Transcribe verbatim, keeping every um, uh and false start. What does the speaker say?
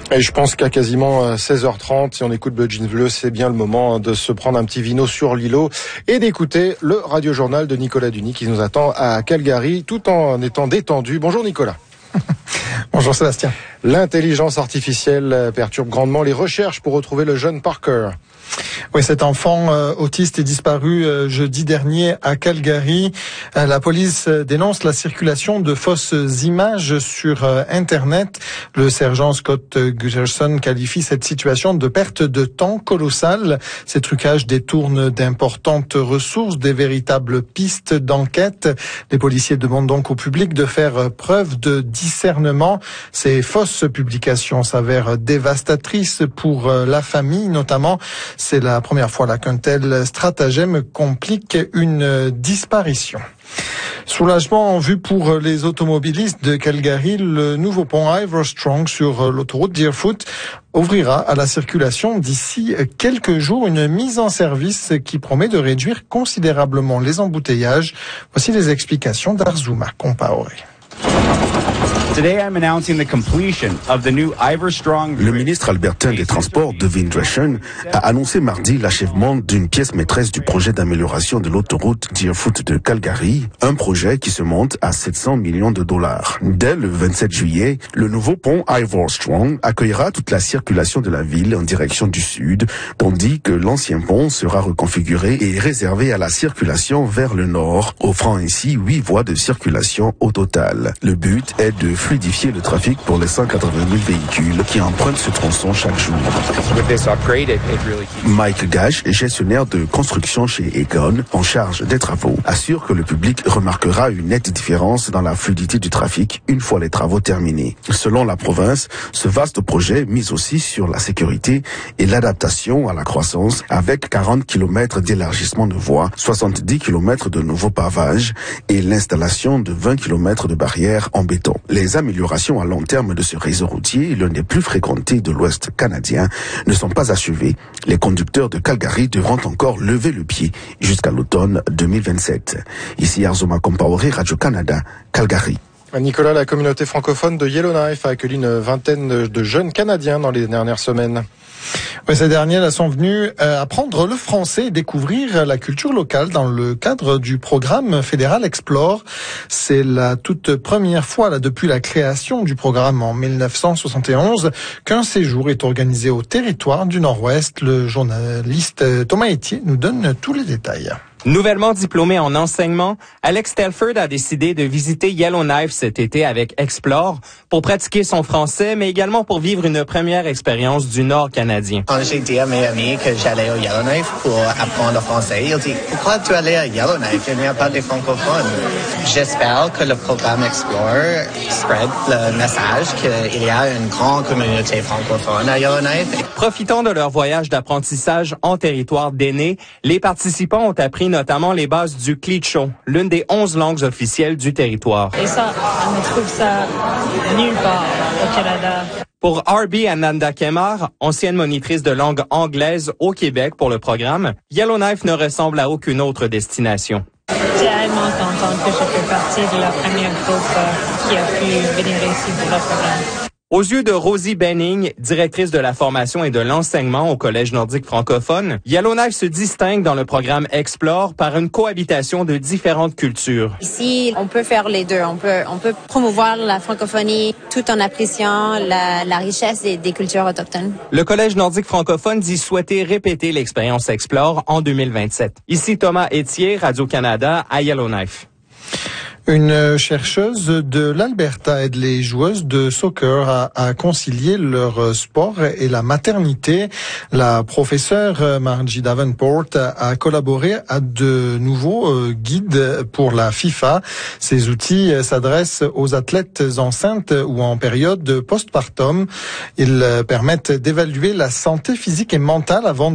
Et je pense qu'à quasiment seize heures trente, si on écoute Bleu Jeans Bleu, c'est bien le moment de se prendre un petit vino sur l'îlot et d'écouter le radiojournal de Nicolas Duny qui nous attend à Calgary tout en étant détendu. Bonjour Nicolas. Bonjour Sébastien. L'intelligence artificielle perturbe grandement les recherches pour retrouver le jeune Parker. Oui, cet enfant euh, autiste est disparu euh, jeudi dernier à Calgary. Euh, la police euh, dénonce la circulation de fausses images sur euh, Internet. Le sergent Scott Gerson qualifie cette situation de perte de temps colossale. Ces trucages détournent d'importantes ressources, des véritables pistes d'enquête. Les policiers demandent donc au public de faire preuve de discernement. Ces fausses publications s'avèrent dévastatrices pour euh, la famille, notamment. C'est la première fois là qu'un tel stratagème complique une disparition. Soulagement en vue pour les automobilistes de Calgary. Le nouveau pont Ivor Strong sur l'autoroute Deerfoot ouvrira à la circulation d'ici quelques jours, une mise en service qui promet de réduire considérablement les embouteillages. Voici les explications d'Arzuma Compaoré. Le ministre albertain des Transports, Devin Dreschen, a annoncé mardi l'achèvement d'une pièce maîtresse du projet d'amélioration de l'autoroute Deerfoot de Calgary, un projet qui se monte à sept cents millions de dollars. Dès le vingt-sept juillet, le nouveau pont Ivor Strong accueillera toute la circulation de la ville en direction du sud, tandis que l'ancien pont sera reconfiguré et réservé à la circulation vers le nord, offrant ainsi huit voies de circulation au total. Le but est de fluidifier le trafic pour les cent quatre-vingt mille véhicules qui empruntent ce tronçon chaque jour. Mike Gash, gestionnaire de construction chez Aecon, en charge des travaux, assure que le public remarquera une nette différence dans la fluidité du trafic une fois les travaux terminés. Selon la province, ce vaste projet mise aussi sur la sécurité et l'adaptation à la croissance avec quarante kilomètres d'élargissement de voies, soixante-dix kilomètres de nouveaux pavages et l'installation de vingt kilomètres de barrières en béton. Les améliorations à long terme de ce réseau routier, l'un des plus fréquentés de l'Ouest canadien, ne sont pas achevées. Les conducteurs de Calgary devront encore lever le pied jusqu'à l'automne deux mille vingt-sept. Ici Arzuma Compaoré, Radio-Canada, Calgary. Nicolas, la communauté francophone de Yellowknife a accueilli une vingtaine de jeunes Canadiens dans les dernières semaines. Oui, ces derniers là sont venus euh, apprendre le français et découvrir la culture locale dans le cadre du programme fédéral Explore. C'est la toute première fois là depuis la création du programme en mille neuf cent soixante et onze qu'un séjour est organisé au territoire du Nord-Ouest. Le journaliste Thomas Etier nous donne tous les détails. Nouvellement diplômé en enseignement, Alex Telford a décidé de visiter Yellowknife cet été avec Explore pour pratiquer son français, mais également pour vivre une première expérience du Nord canadien. Quand j'ai dit à mes amis que j'allais au Yellowknife pour apprendre le français, ils disent « Pourquoi tu allais à Yellowknife? Il n'y a pas de francophones. » J'espère que le programme Explore spread le message qu'il y a une grande communauté francophone à Yellowknife. Profitant de leur voyage d'apprentissage en territoire d'aînés, les participants ont appris notamment les bases du Klitscho, l'une des onze langues officielles du territoire. Et ça, on trouve ça nulle part au Canada. Pour Arby Ananda Kemar, ancienne monitrice de langue anglaise au Québec pour le programme, Yellowknife ne ressemble à aucune autre destination. Tellement contente que je fais partie de la première groupe qui a pu venir ici pour le programme. Aux yeux de Rosie Benning, directrice de la formation et de l'enseignement au Collège nordique francophone, Yellowknife se distingue dans le programme Explore par une cohabitation de différentes cultures. Ici, on peut faire les deux. On peut, on peut promouvoir la francophonie tout en appréciant la, la richesse des, des cultures autochtones. Le Collège nordique francophone dit souhaiter répéter l'expérience Explore en deux mille vingt-sept. Ici Thomas Etier, Radio-Canada, à Yellowknife. Une chercheuse de l'Alberta aide les joueuses de soccer à, à concilier leur sport et la maternité. La professeure Margie Davenport a, a collaboré à de nouveaux euh, guides pour la FIFA. Ces outils s'adressent aux athlètes enceintes ou en période postpartum. Ils permettent d'évaluer la santé physique et mentale avant